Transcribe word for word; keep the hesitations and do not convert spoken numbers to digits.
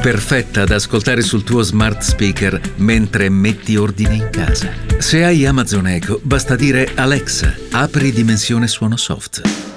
perfetta ad ascoltare sul tuo smart speaker mentre metti ordine in casa. Se hai Amazon Echo, basta dire Alexa, apri Dimensione Suono Soft.